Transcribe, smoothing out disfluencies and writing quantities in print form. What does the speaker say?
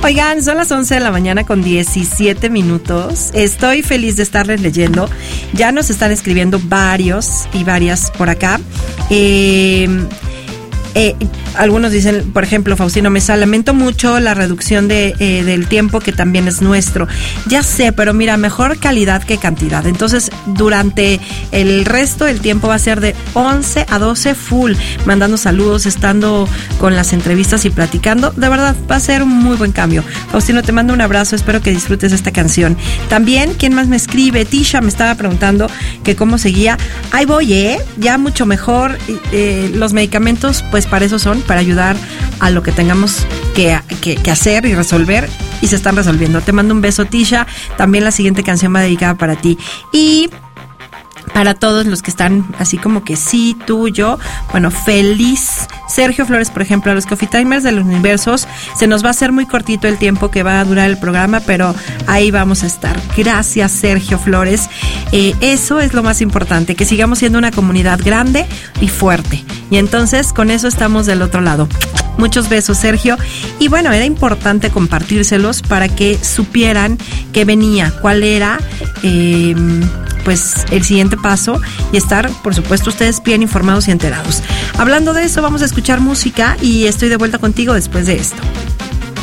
Oigan, son las 11 de la mañana con 17 minutos. Estoy feliz de estarles leyendo. Ya nos están escribiendo varios y varias por acá. Algunos dicen, por ejemplo, Faustino Mesa, lamento mucho la reducción del tiempo que también es nuestro. Ya sé, pero mira, mejor calidad que cantidad. Entonces, durante el resto del tiempo va a ser de 11 a 12 full, mandando saludos, estando con las entrevistas y platicando. De verdad, va a ser un muy buen cambio. Faustino, te mando un abrazo, espero que disfrutes esta canción. También, ¿quién más me escribe? Tisha me estaba preguntando que cómo seguía. Ahí voy, ya mucho mejor. Los medicamentos, pues para eso son, para ayudar a lo que tengamos que hacer y resolver, y se están resolviendo. Te mando un beso, Tisha. También la siguiente canción va dedicada para ti. Y para todos los que están así como que sí, tú, yo, bueno, feliz. Sergio Flores, por ejemplo, a los Coffee Timers de los Universos, se nos va a hacer muy cortito el tiempo que va a durar el programa, pero ahí vamos a estar. Gracias, Sergio Flores. Eso es lo más importante, que sigamos siendo una comunidad grande y fuerte. Y entonces, con eso estamos del otro lado. Muchos besos, Sergio. Y bueno, era importante compartírselos para que supieran qué venía, cuál era pues el siguiente paso, y estar, por supuesto, ustedes bien informados y enterados. Hablando de eso, vamos a escuchar música y estoy de vuelta contigo después de esto.